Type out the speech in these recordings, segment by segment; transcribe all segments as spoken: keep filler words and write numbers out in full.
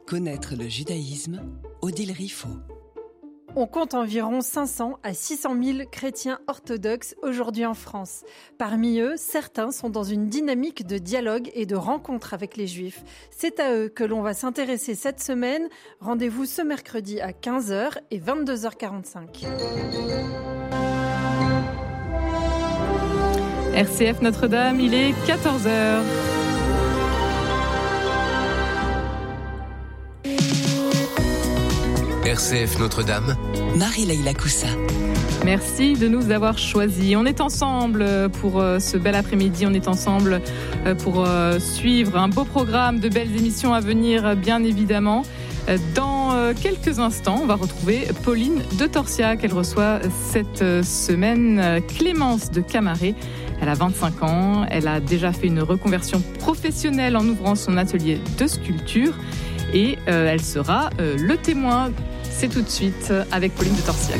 Connaître le judaïsme, Odile Riffaut. On compte environ cinq cents à six cent mille chrétiens orthodoxes aujourd'hui en France. Parmi eux, certains sont dans une dynamique de dialogue et de rencontre avec les Juifs. C'est à eux que l'on va s'intéresser cette semaine. Rendez-vous ce mercredi à quinze heures et vingt-deux heures quarante-cinq. R C F Notre-Dame, il est quatorze heures. R C F Notre-Dame, Marie-Leïla Coussa. Merci de nous avoir choisis. On est ensemble pour ce bel après-midi. On est ensemble pour suivre un beau programme de belles émissions à venir, bien évidemment. Dans quelques instants, on va retrouver Pauline de Torsiac. Elle reçoit cette semaine Clémence de Camaret. Elle a vingt-cinq ans. Elle a déjà fait une reconversion professionnelle en ouvrant son atelier de sculpture. Et euh, elle sera euh, le témoin. C'est tout de suite avec Pauline de Torsiac.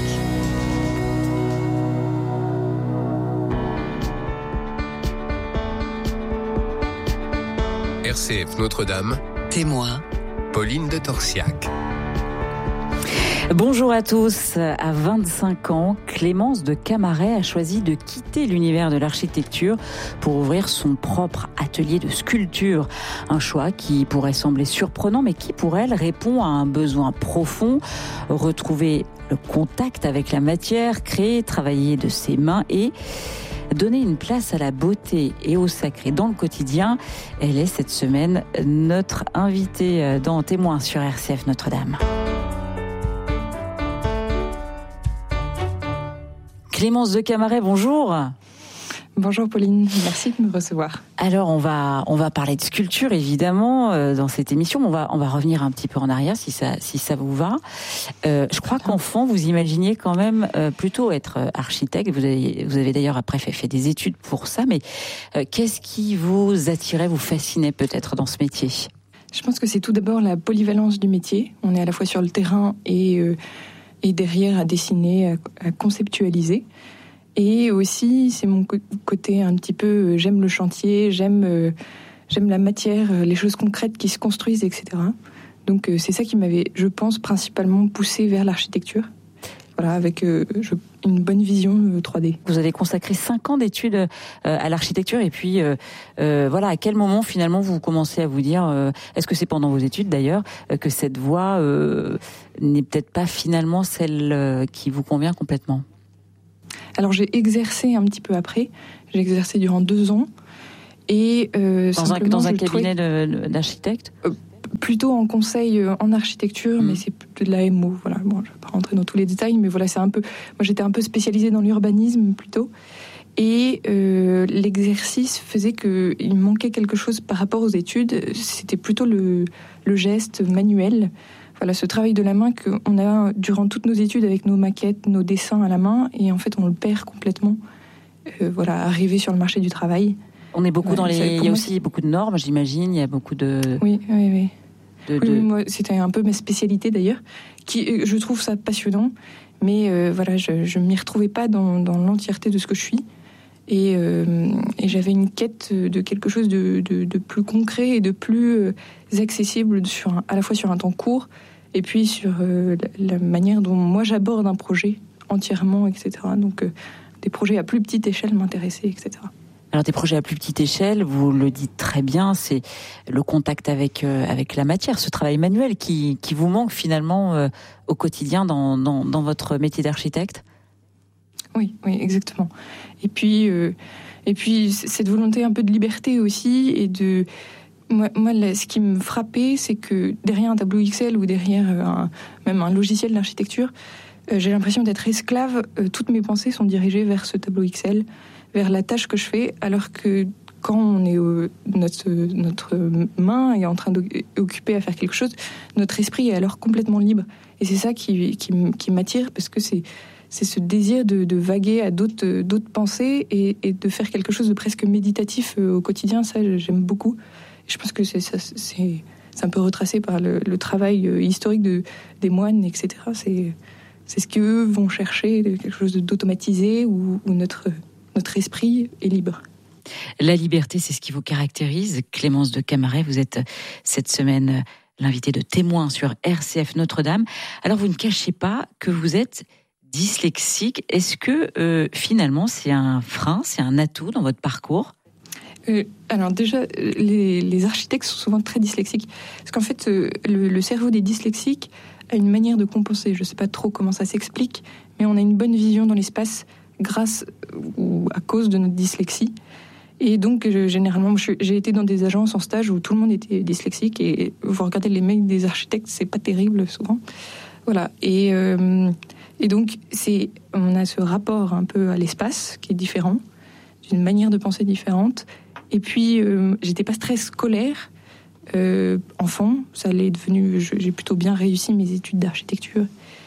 R C F Notre-Dame, Témoin, Pauline de Torsiac. Bonjour à tous. À vingt-cinq ans, Clémence de Camaret a choisi de quitter l'univers de l'architecture pour ouvrir son propre atelier de sculpture. Un choix qui pourrait sembler surprenant, mais qui pour elle répond à un besoin profond. Retrouver le contact avec la matière, créer, travailler de ses mains et donner une place à la beauté et au sacré dans le quotidien. Elle est cette semaine notre invitée dans Témoin sur R C F Notre-Dame. Clémence de Camaret, bonjour. Bonjour Pauline, merci de me recevoir. Alors on va on va parler de sculpture évidemment euh, dans cette émission. On va on va revenir un petit peu en arrière si ça si ça vous va. Euh, je crois qu'enfant vous imaginiez quand même euh, plutôt être architecte. Vous avez vous avez d'ailleurs après fait, fait des études pour ça. Mais euh, qu'est-ce qui vous attirait, vous fascinait peut-être dans ce métier ? Je pense que c'est tout d'abord la polyvalence du métier. On est à la fois sur le terrain et euh, et derrière à dessiner, à, à conceptualiser. Et aussi, c'est mon côté un petit peu, euh, j'aime le chantier, j'aime, euh, j'aime la matière, euh, les choses concrètes qui se construisent, et cetera. Donc euh, c'est ça qui m'avait, je pense, principalement poussé vers l'architecture. Voilà, avec euh, je, une bonne vision euh, trois D. Vous avez consacré cinq ans d'études euh, à l'architecture et puis euh, euh, voilà, à quel moment finalement vous commencez à vous dire, euh, est-ce que c'est pendant vos études d'ailleurs, euh, que cette voie euh, n'est peut-être pas finalement celle euh, qui vous convient complètement ? Alors j'ai exercé un petit peu après, j'ai exercé durant deux ans et euh, dans un, dans un cabinet trouvais... de, d'architecte euh, plutôt en conseil en architecture, mmh. mais c'est plutôt de la M O. Voilà, bon, je vais pas rentrer dans tous les détails, mais voilà, c'est un peu. Moi, j'étais un peu spécialisée dans l'urbanisme plutôt, et euh, l'exercice faisait que il manquait quelque chose par rapport aux études. C'était plutôt le, le geste manuel. Voilà, ce travail de la main qu'on a durant toutes nos études avec nos maquettes, nos dessins à la main, et en fait, on le perd complètement. Euh, voilà, arrivé sur le marché du travail. On est beaucoup ouais, dans les. Il y a aussi c'est... beaucoup de normes, j'imagine. Il y a beaucoup de. Oui, oui, oui. De, oui de... moi, c'était un peu ma spécialité d'ailleurs. Qui, je trouve ça passionnant, mais euh, voilà, je, je m'y retrouvais pas dans, dans l'entièreté de ce que je suis, et, euh, et j'avais une quête de quelque chose de, de, de plus concret et de plus accessible sur un, à la fois sur un temps court, et puis sur euh, la, la manière dont moi j'aborde un projet entièrement, et cetera. Donc euh, des projets à plus petite échelle m'intéressaient, et cetera. Alors des projets à plus petite échelle, vous le dites très bien, c'est le contact avec euh, avec la matière, ce travail manuel qui qui vous manque finalement euh, au quotidien dans, dans dans votre métier d'architecte. Oui, oui, exactement. Et puis euh, et puis cette volonté un peu de liberté aussi et de moi, moi là, ce qui me frappait, c'est que derrière un tableau X L ou derrière un, même un logiciel d'architecture, euh, j'ai l'impression d'être esclave. Euh, toutes mes pensées sont dirigées vers ce tableau X L, vers la tâche que je fais, alors que quand on est au, notre, notre main est en train d'occuper à faire quelque chose, notre esprit est alors complètement libre. Et c'est ça qui, qui, qui m'attire, parce que c'est, c'est ce désir de, de vaguer à d'autres, d'autres pensées et, et de faire quelque chose de presque méditatif au quotidien. Ça, j'aime beaucoup. Et je pense que c'est, ça, c'est, c'est un peu retracé par le, le travail historique de, des moines, et cetera. C'est, c'est ce qu'eux vont chercher, quelque chose d'automatisé où, où notre... Notre esprit est libre. La liberté, c'est ce qui vous caractérise. Clémence de Camaret, vous êtes cette semaine l'invité de Témoin sur R C F Notre-Dame. Alors, vous ne cachez pas que vous êtes dyslexique. Est-ce que euh, finalement, c'est un frein, c'est un atout dans votre parcours ? Euh, alors déjà, les, les architectes sont souvent très dyslexiques. Parce qu'en fait, euh, le, le cerveau des dyslexiques a une manière de compenser. Je ne sais pas trop comment ça s'explique, mais on a une bonne vision dans l'espace grâce ou à cause de notre dyslexie. Et donc, je, généralement, je, j'ai été dans des agences en stage où tout le monde était dyslexique. Et vous regardez les mails des architectes, c'est pas terrible souvent. Voilà. Et, euh, et donc, c'est, on a ce rapport un peu à l'espace qui est différent, d'une manière de penser différente. Et puis, euh, j'étais pas très scolaire. Euh, enfant, ça l'est devenu. Je, j'ai plutôt bien réussi mes études d'architecture.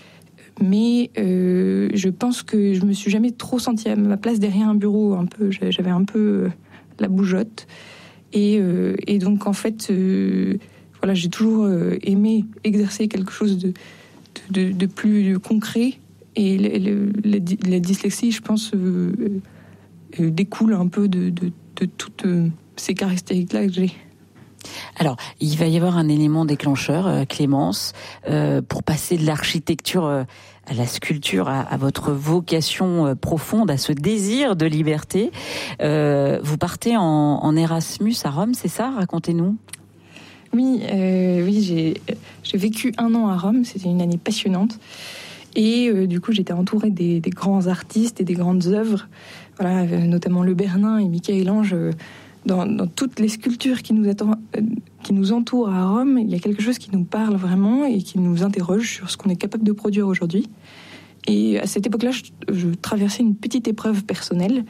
Mais euh, je pense que je me suis jamais trop sentie à ma place derrière un bureau. Un peu, j'avais un peu la bougeotte. Et, euh, et donc, en fait, euh, voilà, j'ai toujours aimé exercer quelque chose de, de, de plus concret. Et le, le, la, la dyslexie, je pense, euh, euh, découle un peu de, de, de toutes ces caractéristiques-là que j'ai. Alors, il va y avoir un élément déclencheur, euh, Clémence, euh, pour passer de l'architecture euh, à la sculpture, à, à votre vocation euh, profonde, à ce désir de liberté. Euh, vous partez en, en Erasmus à Rome, c'est ça ? Racontez-nous. Oui, euh, oui, j'ai, j'ai vécu un an à Rome. C'était une année passionnante. Et euh, du coup, j'étais entourée des, des grands artistes et des grandes œuvres, voilà, euh, notamment Le Bernin et Michel-Ange. Euh, Dans, dans toutes les sculptures qui nous, attend, euh, qui nous entourent à Rome, il y a quelque chose qui nous parle vraiment et qui nous interroge sur ce qu'on est capable de produire aujourd'hui. Et à cette époque-là, je, je traversais une petite épreuve personnelle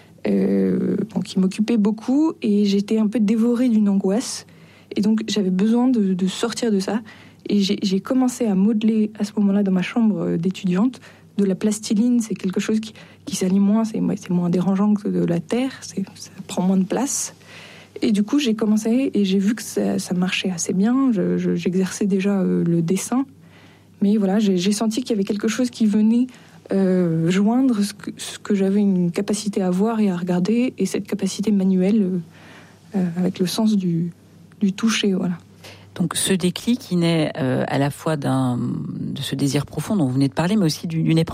euh, bon, qui m'occupait beaucoup et j'étais un peu dévorée d'une angoisse. Et donc, j'avais besoin de, de sortir de ça. Et j'ai, j'ai commencé à modeler à ce moment-là dans ma chambre d'étudiante. De la plastiline, c'est quelque chose qui, qui salit moins, c'est, c'est moins dérangeant que de la terre, c'est, ça prend moins de place. Et du coup, j'ai commencé et j'ai vu que ça, ça marchait assez bien. Je, je, j'exerçais déjà euh, le dessin. Mais voilà, j'ai, j'ai senti qu'il y avait quelque chose qui venait euh, joindre ce que, ce que j'avais une capacité à voir et à regarder, et cette capacité manuelle euh, euh, avec le sens du, du toucher, voilà. Donc ce déclic, il naît euh, à la fois d'un, de ce désir profond dont vous venez de parler, mais aussi d'une épreuve ?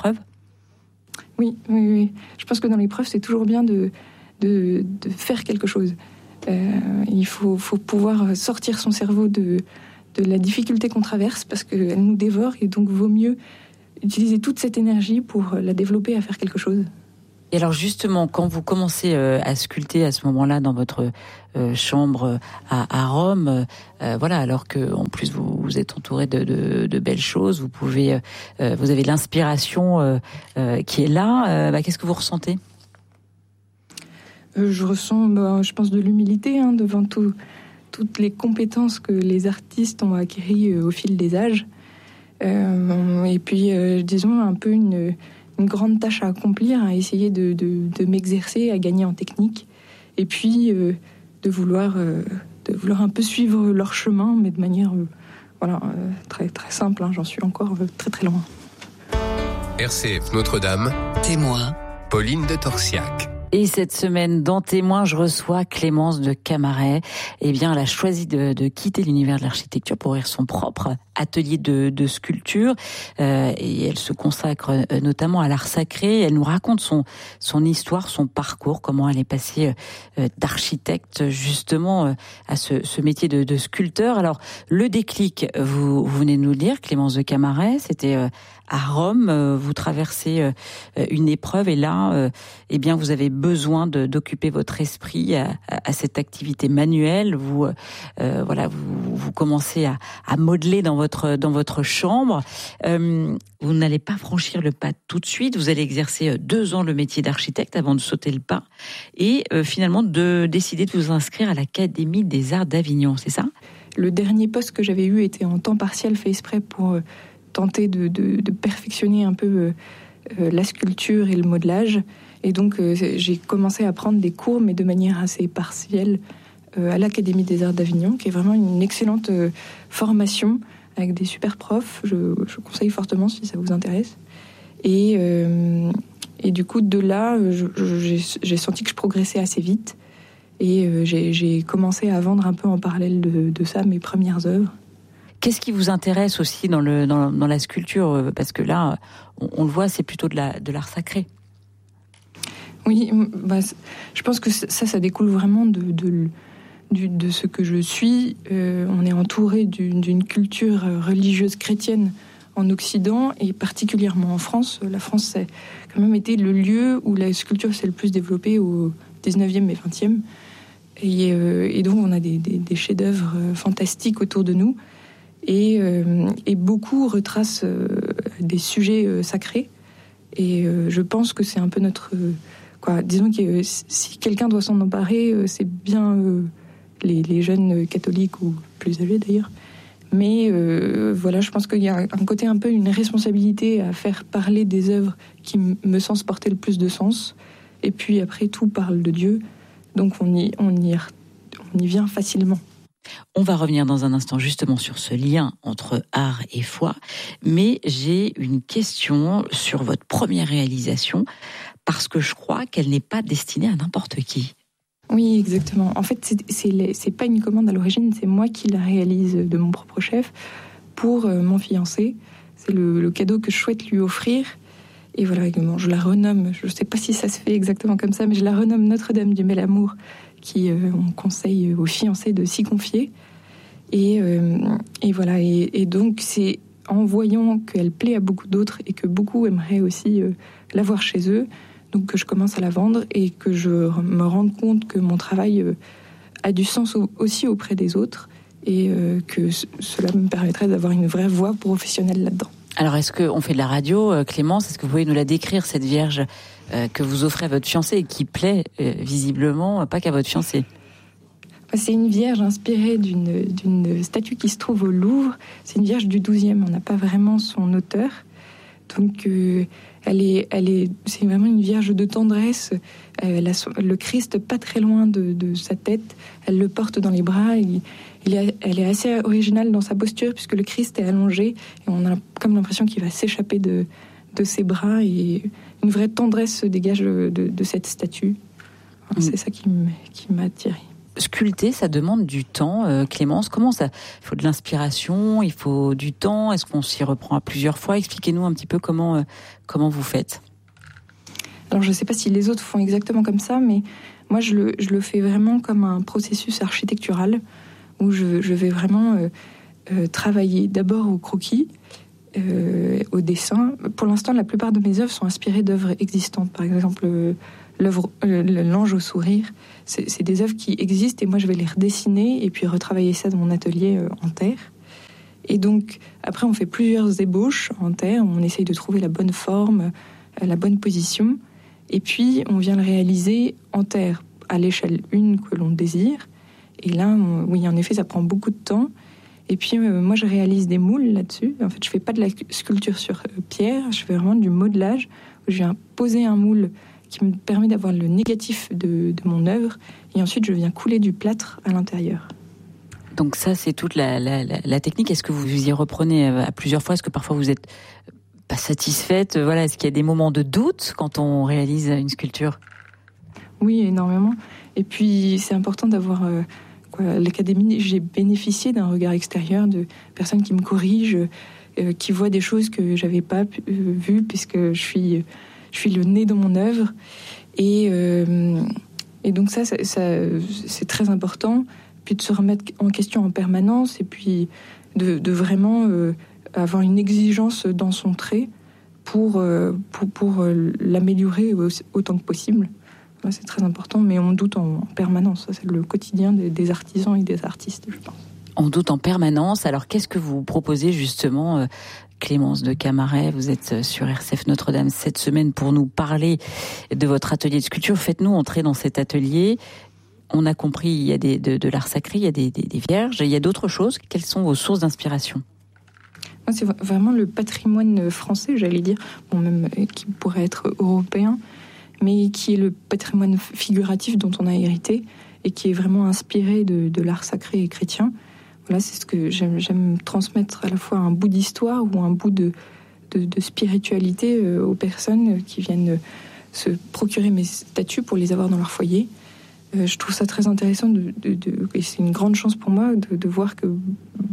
Oui, oui, oui. Je pense que dans l'épreuve, c'est toujours bien de, de, de faire quelque chose. Euh, il faut, faut pouvoir sortir son cerveau de, de la difficulté qu'on traverse parce qu'elle nous dévore, et donc vaut mieux utiliser toute cette énergie pour la développer à faire quelque chose. Et alors justement, quand vous commencez euh, à sculpter à ce moment-là dans votre euh, chambre à, à Rome, euh, voilà, alors que en plus vous, vous êtes entouré de, de, de belles choses, vous pouvez, euh, vous avez l'inspiration euh, euh, qui est là. Euh, bah, qu'est-ce que vous ressentez ? euh, Je ressens, bah, je pense, de l'humilité hein, devant tout, toutes les compétences que les artistes ont acquises euh, au fil des âges. Euh, et puis, euh, disons, un peu une une grande tâche à accomplir, à essayer de, de, de m'exercer, à gagner en technique, et puis euh, de, vouloir, euh, de vouloir un peu suivre leur chemin, mais de manière euh, voilà, euh, très, très simple, hein, j'en suis encore euh, très très loin. R C F Notre-Dame. Témoin. Pauline de Torsiac. Et cette semaine, dans Témoin, je reçois Clémence de Camaret. Eh bien, elle a choisi de, de quitter l'univers de l'architecture pour ouvrir son propre atelier de, de sculpture. Euh, et elle se consacre euh, notamment à l'art sacré. Elle nous raconte son, son histoire, son parcours, comment elle est passée euh, d'architecte justement euh, à ce, ce métier de, de sculpteur. Alors, le déclic, vous, vous venez de nous le dire, Clémence de Camaret, c'était euh, à Rome. Euh, vous traversez euh, une épreuve et là, euh, eh bien, vous avez besoin de, d'occuper votre esprit à, à, à cette activité manuelle. Vous, euh, voilà, vous, vous commencez à, à modeler dans votre dans votre chambre. Euh, vous n'allez pas franchir le pas tout de suite. Vous allez exercer deux ans le métier d'architecte avant de sauter le pas et euh, finalement de décider de vous inscrire à l'Académie des Arts d'Avignon. C'est ça ? Le dernier poste que j'avais eu était en temps partiel, fait exprès pour euh, tenter de, de, de perfectionner un peu euh, euh, la sculpture et le modelage. Et donc, euh, j'ai commencé à prendre des cours, mais de manière assez partielle, euh, à l'Académie des Arts d'Avignon, qui est vraiment une excellente euh, formation avec des super profs. Je, je conseille fortement si ça vous intéresse. Et, euh, et du coup, de là, je, je, j'ai, j'ai senti que je progressais assez vite. Et euh, j'ai, j'ai commencé à vendre un peu en parallèle de, de ça mes premières œuvres. Qu'est-ce qui vous intéresse aussi dans, le, dans, dans la sculpture ? Parce que là, on, on le voit, c'est plutôt de, la, de l'art sacré. Oui, bah, je pense que ça, ça découle vraiment de, de, de, de ce que je suis. Euh, on est entouré d'une, d'une culture religieuse chrétienne en Occident et particulièrement en France. La France a quand même été le lieu où la sculpture s'est le plus développée au dix-neuvième et vingtième. Et, euh, et donc on a des, des, des chefs-d'œuvre fantastiques autour de nous. Et, euh, et beaucoup retracent euh, des sujets euh, sacrés. Et euh, je pense que c'est un peu notre... Euh, quoi, disons que euh, si quelqu'un doit s'en emparer, euh, c'est bien euh, les, les jeunes catholiques ou plus âgés d'ailleurs. Mais euh, voilà, je pense qu'il y a un côté un peu une responsabilité à faire parler des œuvres qui me semblent porter le plus de sens. Et puis après, tout parle de Dieu. Donc on y, on y, on y vient facilement. On va revenir dans un instant justement sur ce lien entre art et foi. Mais j'ai une question sur votre première réalisation, parce que je crois qu'elle n'est pas destinée à n'importe qui. Oui, exactement. En fait, c'est, c'est, c'est pas une commande à l'origine, c'est moi qui la réalise de mon propre chef pour euh, mon fiancé. C'est le, le cadeau que je souhaite lui offrir. Et voilà, bon, je la renomme, je ne sais pas si ça se fait exactement comme ça, mais je la renomme Notre-Dame du Bel Amour, qui euh, on conseille aux fiancés de s'y confier. Et, euh, et voilà, et, et donc c'est en voyant qu'elle plaît à beaucoup d'autres et que beaucoup aimeraient aussi euh, la voir chez eux, donc que je commence à la vendre et que je me rende compte que mon travail euh, a du sens aussi auprès des autres et euh, que c- cela me permettrait d'avoir une vraie voix professionnelle là-dedans. Alors, est-ce qu'on fait de la radio, Clémence ? Est-ce que vous pouvez nous la décrire, cette Vierge euh, que vous offrez à votre fiancé et qui plaît euh, visiblement pas qu'à votre fiancé ? C'est une Vierge inspirée d'une, d'une statue qui se trouve au Louvre. C'est une Vierge du douzième, on n'a pas vraiment son auteur. Donc, euh, elle est, elle est, c'est vraiment une Vierge de tendresse. Elle a son, le Christ pas très loin de, de sa tête. Elle le porte dans les bras. Il, il est, elle est assez originale dans sa posture puisque le Christ est allongé. Et on a comme l'impression qu'il va s'échapper de, de ses bras. Et une vraie tendresse se dégage de, de cette statue. Alors, c'est ça qui, qui m'a attirée. Sculpter, ça demande du temps, euh, Clémence. Comment ça ? Il faut de l'inspiration, il faut du temps. Est-ce qu'on s'y reprend à plusieurs fois ? Expliquez-nous un petit peu comment euh, comment vous faites. Alors, je ne sais pas si les autres font exactement comme ça, mais moi, je le, je le fais vraiment comme un processus architectural où je, je vais vraiment euh, euh, travailler d'abord au croquis, euh, au dessin. Pour l'instant, la plupart de mes œuvres sont inspirées d'œuvres existantes. Par exemple, euh, l'œuvre euh, L'Ange au sourire, c'est, c'est des œuvres qui existent et moi, je vais les redessiner et puis retravailler ça dans mon atelier euh, en terre. Et donc, après, on fait plusieurs ébauches en terre. On essaye de trouver la bonne forme, euh, la bonne position. Et puis, on vient le réaliser en terre, à l'échelle une que l'on désire. Et là, on, oui, en effet, ça prend beaucoup de temps. Et puis, euh, moi, je réalise des moules là-dessus. En fait, je ne fais pas de la sculpture sur euh, pierre, je fais vraiment du modelage. Où je viens poser un moule qui me permet d'avoir le négatif de, de mon œuvre. Et ensuite, je viens couler du plâtre à l'intérieur. Donc ça, c'est toute la, la, la, la technique. Est-ce que vous y reprenez à plusieurs fois ? Est-ce que parfois vous êtes pas satisfaite ? Voilà, est-ce qu'il y a des moments de doute quand on réalise une sculpture ? Oui, énormément. Et puis, c'est important d'avoir... Euh, quoi, l'académie, j'ai bénéficié d'un regard extérieur de personnes qui me corrigent, euh, qui voient des choses que j'avais pas pu, euh, vues, puisque je suis, je suis le nez de mon œuvre. Et, euh, et donc ça, ça, ça, c'est très important. Puis de se remettre en question en permanence, et puis de, de vraiment euh, avoir une exigence dans son trait pour, euh, pour, pour euh, l'améliorer autant que possible. Ouais, c'est très important, mais on doute en, en permanence. Ça, c'est le quotidien des, des artisans et des artistes, je pense. On doute en permanence. Alors, qu'est-ce que vous proposez justement, euh, Clémence de Camaret ? Vous êtes sur R C F Notre-Dame cette semaine pour nous parler de votre atelier de sculpture. Faites-nous entrer dans cet atelier. On a compris, il y a des, de, de l'art sacré, il y a des, des, des vierges, il y a d'autres choses. Quelles sont vos sources d'inspiration ? Moi, c'est vraiment le patrimoine français, j'allais dire, bon, même qui pourrait être européen, mais qui est le patrimoine figuratif dont on a hérité et qui est vraiment inspiré de, de l'art sacré et chrétien. Voilà, c'est ce que j'aime, j'aime transmettre à la fois un bout d'histoire ou un bout de, de, de spiritualité euh, aux personnes qui viennent se procurer mes statues pour les avoir dans leur foyer. Euh, je trouve ça très intéressant de, de, de, et c'est une grande chance pour moi de, de voir que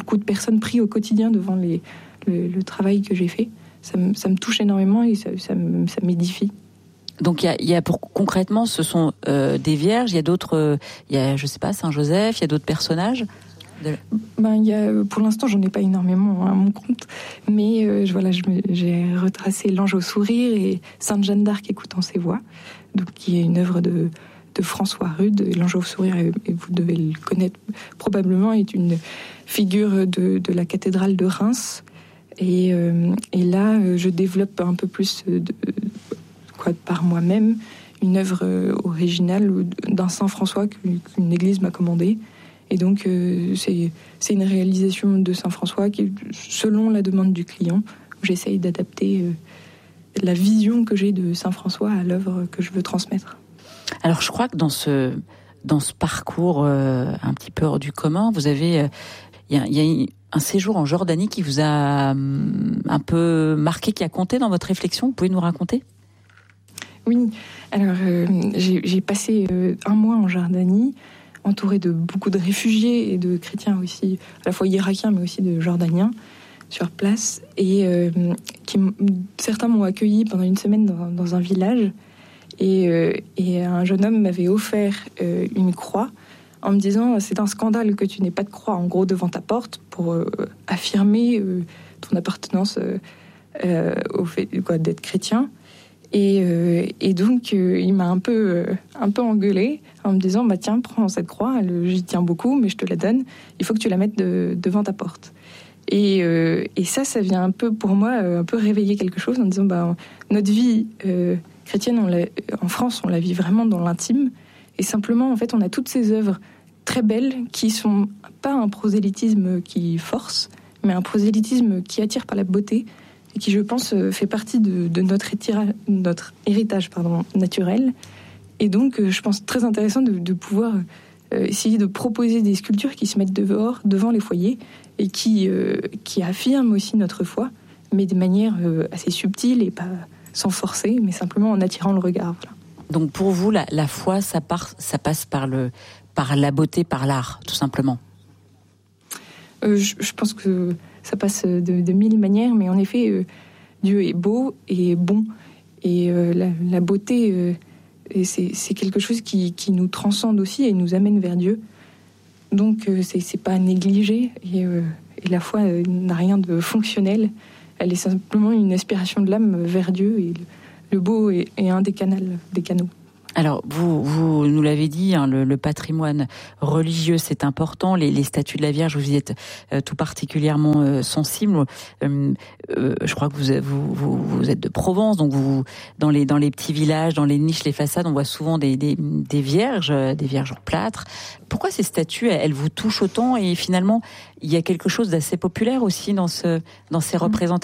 beaucoup de personnes pris au quotidien devant les, le, le travail que j'ai fait. Ça me, ça me touche énormément et ça, ça, me, ça m'édifie. Donc il y a, il y a pour concrètement, ce sont euh, des vierges. Il y a d'autres, euh, il y a, je sais pas, Saint Joseph. Il y a d'autres personnages. De... Ben, il y a, pour l'instant, j'en ai pas énormément hein, à mon compte, mais euh, voilà, je me, j'ai retracé l'Ange au sourire et Sainte Jeanne d'Arc écoutant ses voix, donc qui est une œuvre de, de François Rude. L'Ange au sourire, et, et vous devez le connaître probablement, est une figure de, de la cathédrale de Reims. Et, euh, et là, je développe un peu plus de, quoi, par moi-même une œuvre originale d'un Saint François qu'une église m'a commandée. Et donc, euh, c'est, c'est une réalisation de Saint François qui, selon la demande du client, où j'essaye d'adapter euh, la vision que j'ai de Saint François à l'œuvre que je veux transmettre. Alors, je crois que dans ce, dans ce parcours euh, un petit peu hors du commun, vous avez... Il euh, y, y a un séjour en Jordanie qui vous a um, un peu marqué, qui a compté dans votre réflexion. Vous pouvez nous raconter ? Oui. Alors, euh, j'ai, j'ai passé euh, un mois en Jordanie, entouré de beaucoup de réfugiés et de chrétiens aussi, à la fois irakiens mais aussi de jordaniens sur place. Et euh, qui, certains m'ont accueilli pendant une semaine dans, dans un village. Et, euh, et un jeune homme m'avait offert euh, une croix en me disant « c'est un scandale que tu n'aies pas de croix en gros devant ta porte pour euh, affirmer euh, ton appartenance euh, euh, au fait quoi, d'être chrétien ». Et, euh, et donc, euh, il m'a un peu, euh, un peu engueulé en me disant bah, « Tiens, prends cette croix, elle, j'y tiens beaucoup, mais je te la donne. Il faut que tu la mettes de, devant ta porte. » Et, euh, et ça, ça vient un peu, pour moi, euh, un peu réveiller quelque chose en disant bah, « Notre vie euh, chrétienne, on l'a, en France, on la vit vraiment dans l'intime. Et simplement, en fait, on a toutes ces œuvres très belles qui sont pas un prosélytisme qui force, mais un prosélytisme qui attire par la beauté, et qui, je pense, fait partie de, de notre, étira, notre héritage pardon, naturel. Et donc, je pense très intéressant de, de pouvoir euh, essayer de proposer des sculptures qui se mettent dehors, devant les foyers, et qui, euh, qui affirment aussi notre foi, mais de manière euh, assez subtile et pas sans forcer, mais simplement en attirant le regard. Voilà. Donc, pour vous, la, la foi, ça, part, ça passe par, le, par la beauté, par l'art, tout simplement. Euh, je, je pense que ça passe de, de mille manières, mais en effet, euh, Dieu est beau et bon. Et euh, la, la beauté, euh, et c'est, c'est quelque chose qui, qui nous transcende aussi et nous amène vers Dieu. Donc, euh, c'est, c'est pas à négliger. Et, euh, et la foi euh, n'a rien de fonctionnel. Elle est simplement une aspiration de l'âme vers Dieu. Et le, le beau est, est un des, canals, des canaux. Alors, vous, vous nous l'avez dit, hein, le, le patrimoine religieux, c'est important. Les, les statues de la Vierge, vous y êtes euh, tout particulièrement euh, sensible. Euh, euh, je crois que vous, vous, vous, vous êtes de Provence, donc vous, dans les, dans les petits villages, dans les niches, les façades, on voit souvent des, des, des vierges, des vierges en plâtre. Pourquoi ces statues, elles vous touchent autant ? Et finalement, il y a quelque chose d'assez populaire aussi dans, ce, dans ces représentations ?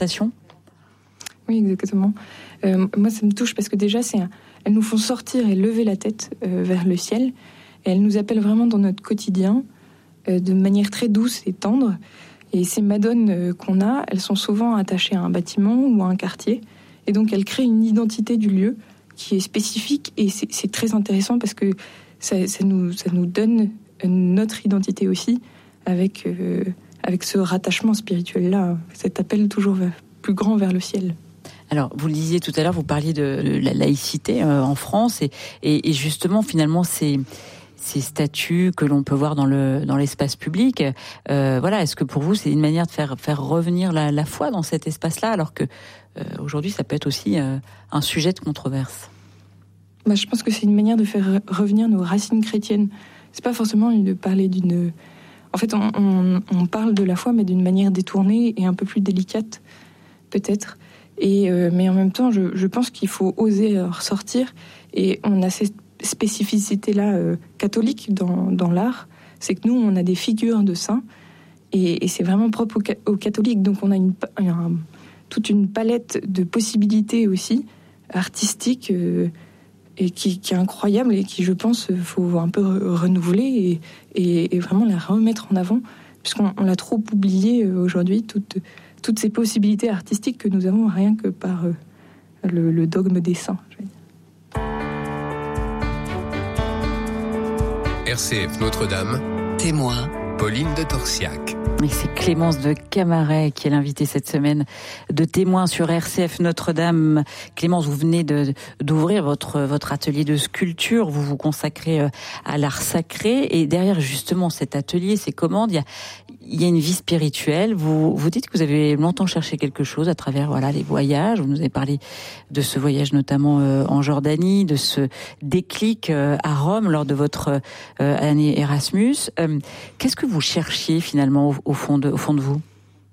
Oui, exactement. Euh, moi, ça me touche parce que déjà, c'est un, elles nous font sortir et lever la tête euh, vers le ciel. Et elles nous appellent vraiment dans notre quotidien euh, de manière très douce et tendre. Et ces madones euh, qu'on a, elles sont souvent attachées à un bâtiment ou à un quartier. Et donc, elles créent une identité du lieu qui est spécifique. Et c'est, c'est très intéressant parce que ça, ça, nous, ça nous donne notre identité aussi avec, euh, avec ce rattachement spirituel-là, cet appel toujours vers, plus grand vers le ciel. Alors, vous le disiez tout à l'heure, vous parliez de la laïcité euh, en France, et, et, et justement, finalement, ces, ces statues que l'on peut voir dans, le, dans l'espace public, euh, voilà, est-ce que pour vous, c'est une manière de faire, faire revenir la, la foi dans cet espace-là, alors que euh, aujourd'hui, ça peut être aussi euh, un sujet de controverse ? Bah, je pense que c'est une manière de faire revenir nos racines chrétiennes. C'est pas forcément de parler d'une... En fait, on, on, on parle de la foi, mais d'une manière détournée et un peu plus délicate, peut-être. Et, euh, mais en même temps, je, je pense qu'il faut oser ressortir. Et on a cette spécificité-là euh, catholique dans, dans l'art. C'est que nous, on a des figures de saints. Et, et c'est vraiment propre aux, aux catholiques. Donc on a une, un, toute une palette de possibilités aussi, artistiques, euh, et qui, qui est incroyable et qui, je pense, faut un peu renouveler et, et, et vraiment la remettre en avant. Puisqu'on on l'a trop oublié euh, aujourd'hui, toute... toutes ces possibilités artistiques que nous avons rien que par euh, le, le dogme des saints. Je veux dire. R C F Notre-Dame. Témoin Pauline de Torsiac. Et c'est Clémence de Camaret qui est l'invitée cette semaine de Témoins sur R C F Notre-Dame. Clémence, vous venez de, d'ouvrir votre, votre atelier de sculpture. Vous vous consacrez à l'art sacré. Et derrière justement cet atelier, ces commandes, il y a, il y a une vie spirituelle. Vous, vous dites que vous avez longtemps cherché quelque chose à travers voilà, les voyages. Vous nous avez parlé de ce voyage notamment euh, en Jordanie, de ce déclic euh, à Rome lors de votre euh, année Erasmus. Euh, qu'est-ce que vous cherchiez finalement au, au, fond, de, au fond de vous ?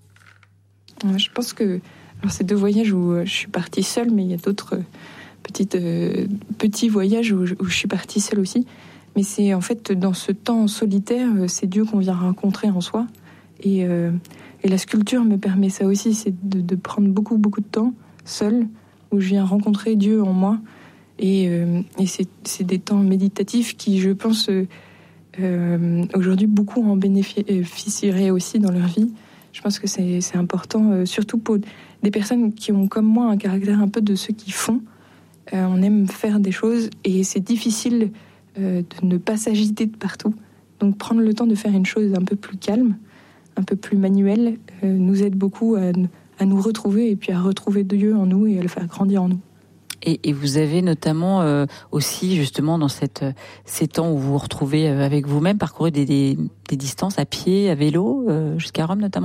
Je pense que alors c'est deux voyages où je suis partie seule, mais il y a d'autres petites, euh, petits voyages où je, où je suis partie seule aussi. Mais c'est en fait dans ce temps solitaire, c'est Dieu qu'on vient rencontrer en soi. Et, euh, et la sculpture me permet ça aussi, c'est de, de prendre beaucoup, beaucoup de temps seule, où je viens rencontrer Dieu en moi. Et, euh, et c'est, c'est des temps méditatifs qui, je pense, euh, euh, aujourd'hui, beaucoup en bénéficieraient aussi dans leur vie. Je pense que c'est, c'est important, euh, surtout pour des personnes qui ont, comme moi, un caractère un peu de ceux qui font. Euh, on aime faire des choses et c'est difficile euh, de ne pas s'agiter de partout. Donc prendre le temps de faire une chose un peu plus calme, un peu plus manuelle, euh, nous aide beaucoup à, à nous retrouver et puis à retrouver Dieu en nous et à le faire grandir en nous. Et, et vous avez notamment euh, aussi, justement, dans cette, ces temps où vous vous retrouvez avec vous-même, parcouru des, des, des distances à pied, à vélo, euh, jusqu'à Rome notamment ?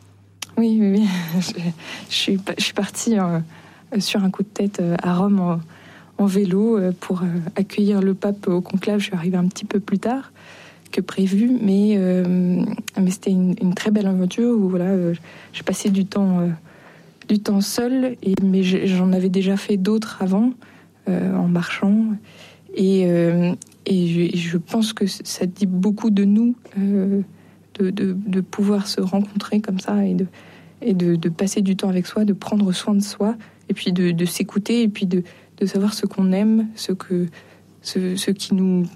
Oui, oui, oui. Je, je, suis, je suis partie euh, sur un coup de tête à Rome en, en vélo pour euh, accueillir le pape au conclave. Je suis arrivée un petit peu plus tard que prévu, mais, euh, mais c'était une, une très belle aventure où voilà, euh, j'ai passé du temps... Euh, du temps seul, et, mais j'en avais déjà fait d'autres avant, euh, en marchant. Et, euh, et je, je pense que ça dit beaucoup de nous, euh, de, de, de pouvoir se rencontrer comme ça, et, de, et de, de passer du temps avec soi, de prendre soin de soi, et puis de, de s'écouter, et puis de, de savoir ce qu'on aime, ce, que, ce, ce qui nous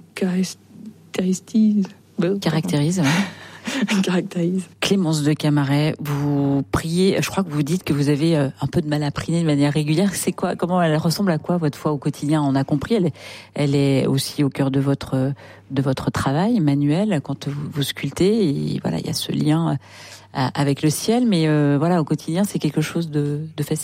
caractérise. Caractérise, ouais. caractérise. Clémence de Camaret, vous priez, je crois que vous dites que vous avez un peu de mal à prier de manière régulière. C'est quoi, comment elle ressemble à quoi votre foi au quotidien ? On a compris, elle est, elle est aussi au cœur de votre, de votre travail manuel quand vous, vous sculptez. Et voilà, il y a ce lien avec le ciel, mais euh, voilà, au quotidien, c'est quelque chose de, de facile ?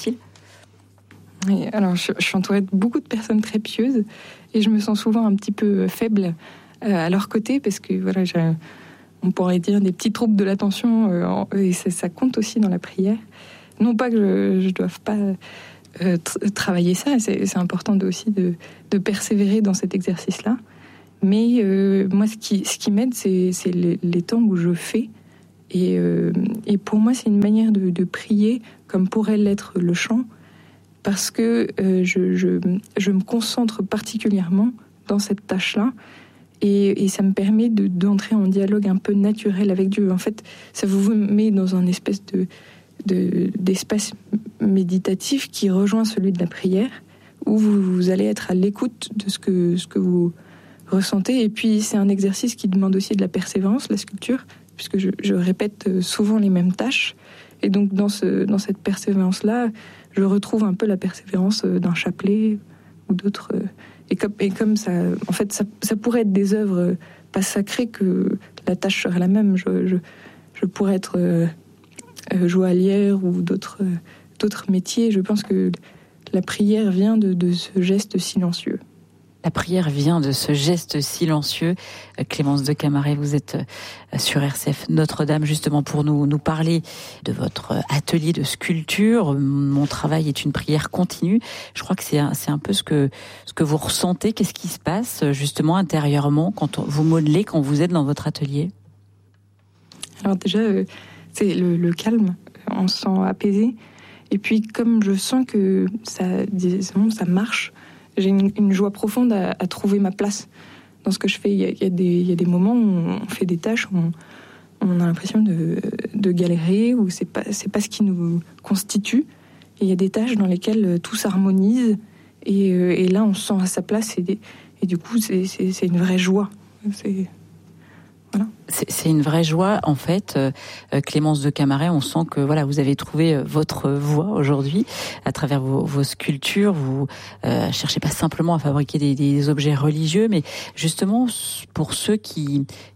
Oui, alors je, je suis entourée de beaucoup de personnes très pieuses et je me sens souvent un petit peu faible à leur côté parce que voilà, j'ai on pourrait dire des petits troubles de l'attention, euh, et ça, ça compte aussi dans la prière. Non pas que je ne doive pas euh, t- travailler ça, c'est, c'est important de, aussi de, de persévérer dans cet exercice-là. Mais euh, moi, ce qui, ce qui m'aide, c'est, c'est les, les temps où je fais. Et, euh, et pour moi, c'est une manière de, de prier, comme pourrait l'être le chant, parce que euh, je, je, je me concentre particulièrement dans cette tâche-là. Et, et ça me permet de, d'entrer en dialogue un peu naturel avec Dieu. En fait, ça vous met dans un espèce de, de, d'espace méditatif qui rejoint celui de la prière, où vous, vous allez être à l'écoute de ce que, ce que vous ressentez. Et puis, c'est un exercice qui demande aussi de la persévérance, la sculpture, puisque je, je répète souvent les mêmes tâches. Et donc, dans, ce, dans cette persévérance-là, je retrouve un peu la persévérance d'un chapelet ou d'autres... Et comme, et comme ça, en fait, ça, ça pourrait être des œuvres pas sacrées que la tâche serait la même. Je, je, je pourrais être euh, joaillière ou d'autres, euh, d'autres métiers. Je pense que la prière vient de, de ce geste silencieux. La prière vient de ce geste silencieux. Clémence de Camaret, vous êtes sur R C F Notre-Dame justement pour nous, nous parler de votre atelier de sculpture. Mon travail est une prière continue. Je crois que c'est un, c'est un peu ce que, ce que vous ressentez. Qu'est-ce qui se passe justement intérieurement quand vous modelez, quand vous êtes dans votre atelier ? Alors déjà, euh, c'est le, le calme. On se sent apaisé. Et puis comme je sens que ça, disons, ça marche, j'ai une, une joie profonde à, à trouver ma place dans ce que je fais. Il y a, il y a, des, il y a des moments où on fait des tâches où on, on a l'impression de, de galérer, où c'est pas, c'est pas ce qui nous constitue. Et il y a des tâches dans lesquelles tout s'harmonise et, et là on se sent à sa place et, et du coup c'est, c'est, c'est une vraie joie. C'est... Voilà. C'est, c'est une vraie joie en fait. Euh, Clémence de Camaret, on sent que voilà, vous avez trouvé votre voie aujourd'hui à travers vos, vos sculptures. Vous euh, cherchez pas simplement à fabriquer des, des objets religieux, mais justement pour ceux qui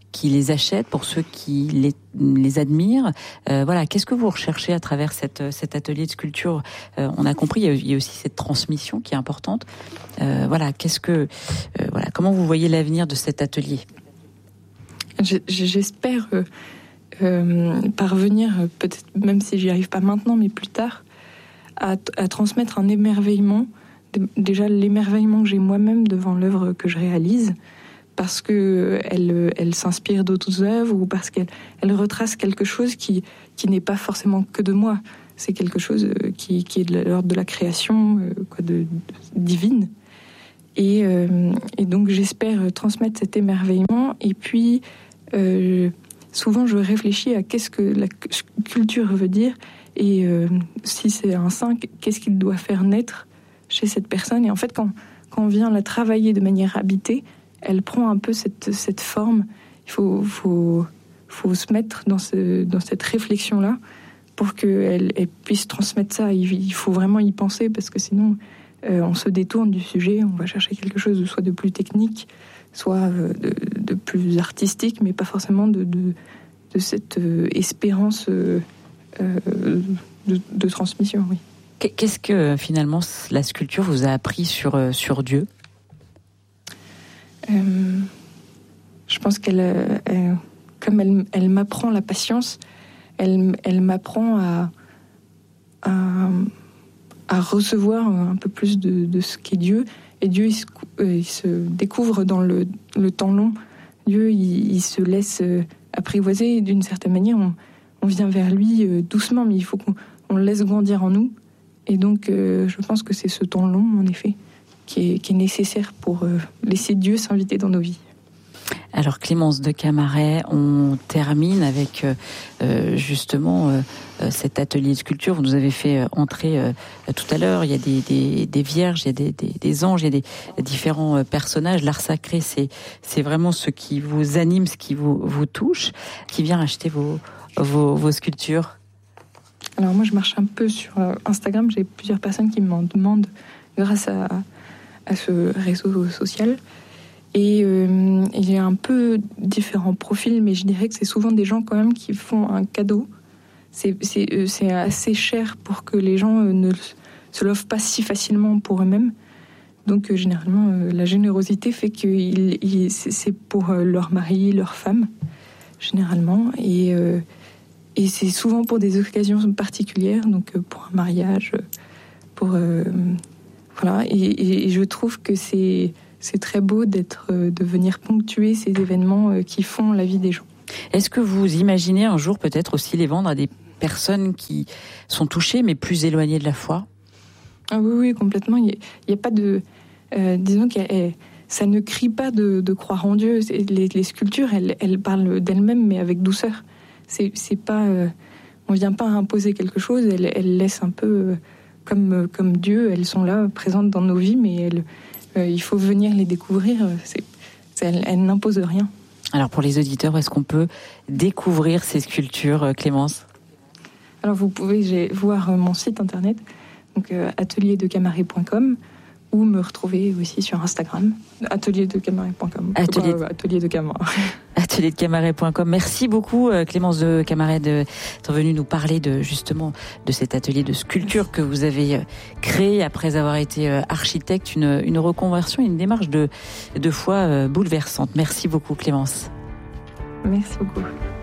qui les achètent, pour ceux qui les, les admirent. Euh, voilà, qu'est-ce que vous recherchez à travers cette, cet atelier de sculpture ? euh, On a compris, il y a, il y a aussi cette transmission qui est importante. Euh, voilà, qu'est-ce que, euh, voilà, comment vous voyez l'avenir de cet atelier ? J'espère euh, euh, parvenir, peut-être même si j'y arrive pas maintenant, mais plus tard, à, à transmettre un émerveillement. Déjà l'émerveillement que j'ai moi-même devant l'œuvre que je réalise, parce que elle, elle s'inspire d'autres œuvres ou parce qu'elle elle retrace quelque chose qui qui n'est pas forcément que de moi. C'est quelque chose qui qui est de l'ordre de la création, quoi, de, de divine. Et euh, et donc j'espère transmettre cet émerveillement. Et puis euh, souvent je réfléchis à qu'est-ce que la sculpture veut dire, et euh, si c'est un saint, qu'est-ce qu'il doit faire naître chez cette personne. Et en fait, quand, quand on vient la travailler de manière habitée, elle prend un peu cette, cette forme. Il faut, faut, faut se mettre dans, ce, dans cette réflexion-là pour qu'elle elle puisse transmettre ça. Il, il faut vraiment y penser, parce que sinon, euh, on se détourne du sujet, on va chercher quelque chose de, soit de plus technique, soit euh, de, de plus artistique, mais pas forcément de, de, de cette euh, espérance euh, euh, de, de transmission, oui. Qu'est-ce que finalement la sculpture vous a appris sur, sur Dieu ? euh, Je pense qu'elle, elle, comme elle, elle m'apprend la patience, elle, elle m'apprend à, à, à recevoir un peu plus de, de ce qu'est Dieu. Et Dieu, il se, il se découvre dans le, le temps long. Dieu, il, il se laisse apprivoiser, et d'une certaine manière, on, on vient vers lui doucement, mais il faut qu'on on le laisse grandir en nous. Et donc, euh, je pense que c'est ce temps long, en effet, qui est, qui est nécessaire pour euh, laisser Dieu s'inviter dans nos vies. Alors, Clémence de Camaret, on termine avec euh, justement euh, cet atelier de sculpture. Vous nous avez fait entrer euh, tout à l'heure. Il y a des, des, des vierges, il y a des, des, des anges, il y a des différents personnages. L'art sacré, c'est, c'est vraiment ce qui vous anime, ce qui vous, vous touche. Qui vient acheter vos, vos, vos sculptures ? Alors moi, je marche un peu sur Instagram. J'ai plusieurs personnes qui m'en demandent grâce à, à ce réseau social. Et euh, il y a un peu différents profils, mais je dirais que c'est souvent des gens quand même qui font un cadeau. C'est, c'est, c'est assez cher pour que les gens ne se l'offrent pas si facilement pour eux-mêmes. Donc euh, généralement, euh, la générosité fait que il, il, c'est, c'est pour euh, leur mari, leur femme, généralement. Et... Euh, Et c'est souvent pour des occasions particulières, donc pour un mariage, pour euh, voilà. Et, et je trouve que c'est c'est très beau d'être, de venir ponctuer ces événements qui font la vie des gens. Est-ce que vous imaginez un jour peut-être aussi les vendre à des personnes qui sont touchées mais plus éloignées de la foi ? Ah oui, oui, complètement. Il n'y a, a pas de, euh, disons que ça ne crie pas de, de croire en Dieu. Les, les sculptures, elles, elles parlent d'elles-mêmes, mais avec douceur. C'est, c'est pas, euh, on vient pas imposer quelque chose. Elles, elles laissent un peu euh, comme comme Dieu. Elles sont là, présentes dans nos vies, mais elles, euh, il faut venir les découvrir. C'est, c'est, elles, elles n'imposent rien. Alors pour les auditeurs, est-ce qu'on peut découvrir ces sculptures, Clémence ? Alors vous pouvez voir mon site internet, donc euh, atelier de camaret point com, ou me retrouver aussi sur Instagram, atelier de camaret point com. Atelier, euh, atelier de Camaret. atelier de camaret point com. Merci beaucoup Clémence de Camaret d'être venue nous parler de justement de cet atelier de sculpture que vous avez créé après avoir été architecte, une, une reconversion, une démarche de, de foi bouleversante. Merci beaucoup Clémence. Merci beaucoup.